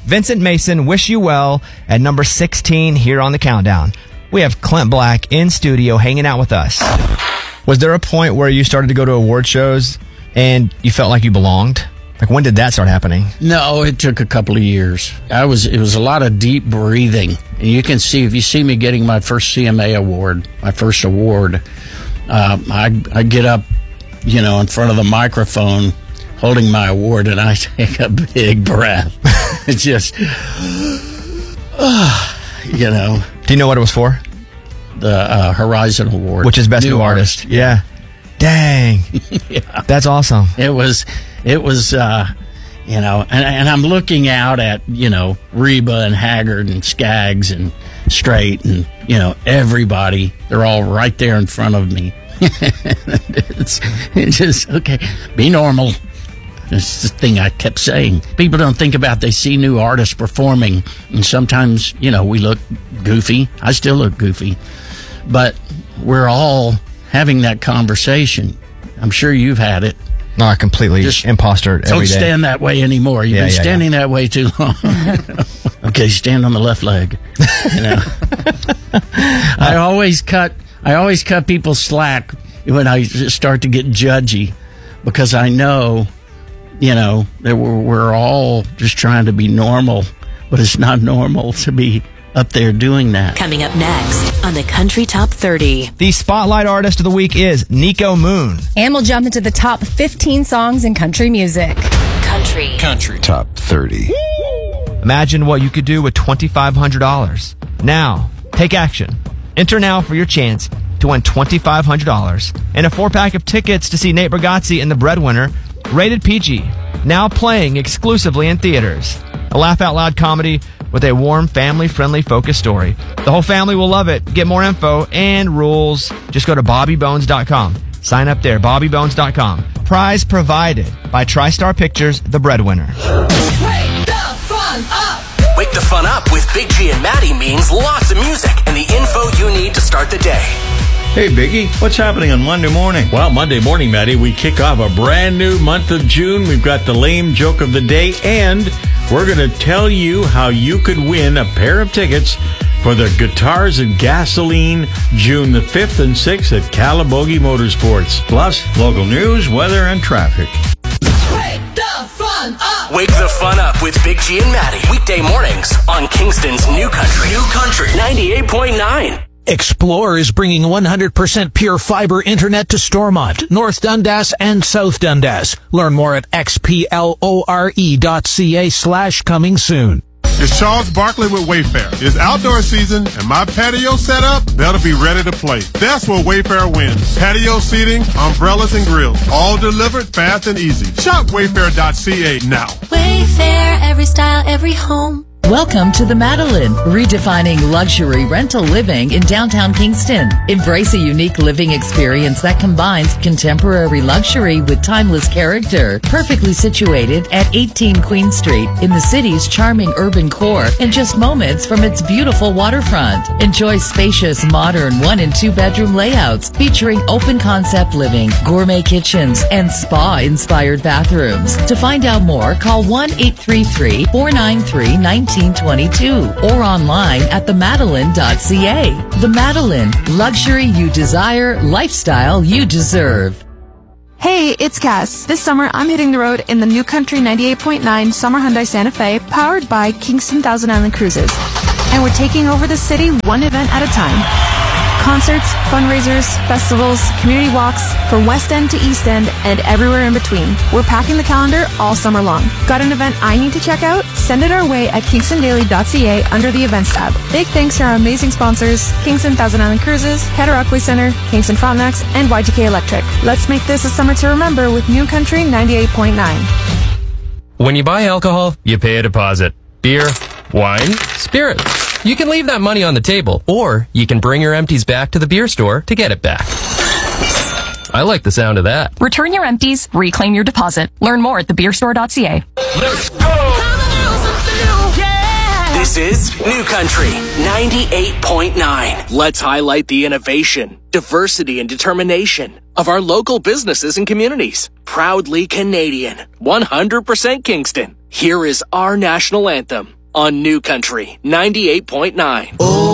Vincent Mason, Wish You Well, at number 16 here on the countdown. We have Clint Black in studio hanging out with us. Was there a point where you started to go to award shows and you felt like you belonged? Like, when did that start happening? No, it took a couple of years. It was a lot of deep breathing. And you can see, if you see me getting my first CMA award, my first award, I get up, in front of the microphone holding my award, and I take a big breath. It's just, Do you know what it was for? The Horizon Award. Which is Best New Artist. Yeah. Dang. Yeah. That's awesome. It was, and I'm looking out at, Reba and Haggard and Skaggs and Strait and, everybody. They're all right there in front of me. it's just, okay, be normal. It's the thing I kept saying. People don't think about, they see new artists performing, and sometimes, we look goofy. I still look goofy. But we're all having that conversation. I'm sure you've had it. No, I completely imposter every day. Don't stand that way anymore. You've been standing that way too long. Okay, stand on the left leg. I always cut people slack when I start to get judgy, because I know, that we're all just trying to be normal, but it's not normal to be up there doing that. Coming up next on the Country Top 30. The Spotlight Artist of the Week is Nico Moon. And we'll jump into the top 15 songs in country music. Country Top 30. Imagine what you could do with $2,500. Now, take action. Enter now for your chance to win $2,500 and a 4-pack of tickets to see Nate Bargatze and the Breadwinner, rated PG. Now playing exclusively in theaters. A laugh-out-loud comedy with a warm, family-friendly focus story. The whole family will love it. Get more info and rules. Just go to BobbyBones.com. Sign up there, BobbyBones.com. Prize provided by TriStar Pictures, The Breadwinner. Wake the fun up! Wake the fun up with Big G and Maddie means lots of music and the info you need to start the day. Hey, Biggie, what's happening on Monday morning? Well, Monday morning, Maddie, we kick off a brand new month of June. We've got the lame joke of the day, and we're going to tell you how you could win a pair of tickets for the Guitars and Gasoline June the 5th and 6th at Calabogie Motorsports. Plus, local news, weather, and traffic. Wake the fun up! Wake the fun up with Big G and Maddie. Weekday mornings on Kingston's New Country. New Country 98.9. Explore is bringing 100% pure fiber internet to Stormont, North Dundas, and South Dundas. Learn more at xplore.ca/coming soon. It's Charles Barkley with Wayfair. It's outdoor season, and my patio set up, that'll be ready to play. That's where Wayfair wins. Patio seating, umbrellas, and grills, all delivered fast and easy. Shop wayfair.ca now. Wayfair, every style, every home. Welcome to the Madeline, redefining luxury rental living in downtown Kingston. Embrace a unique living experience that combines contemporary luxury with timeless character. Perfectly situated at 18 Queen Street in the city's charming urban core and just moments from its beautiful waterfront. Enjoy spacious, modern 1 and 2 bedroom layouts featuring open concept living, gourmet kitchens, and spa-inspired bathrooms. To find out more, call 1-833-493-1922 or online at themadeline.ca. The Madeline, luxury you desire, lifestyle you deserve. Hey, it's Cass. This summer, I'm hitting the road in the New Country 98.9 Summer Hyundai Santa Fe, powered by Kingston Thousand Island Cruises. And we're taking over the city one event at a time. Concerts, fundraisers, festivals, community walks, from West End to East End, and everywhere in between. We're packing the calendar all summer long. Got an event I need to check out? Send it our way at kingstondaily.ca under the Events tab. Big thanks to our amazing sponsors, Kingston Thousand Island Cruises, Cataraqui Center, Kingston Frontenac, and YGK Electric. Let's make this a summer to remember with New Country 98.9. When you buy alcohol, you pay a deposit. Beer, wine, spirits. You can leave that money on the table, or you can bring your empties back to the beer store to get it back. I like the sound of that. Return your empties, reclaim your deposit. Learn more at thebeerstore.ca. Let's go! This is New Country 98.9. Let's highlight the innovation, diversity, and determination of our local businesses and communities. Proudly Canadian, 100% Kingston. Here is our national anthem. on New Country 98.9.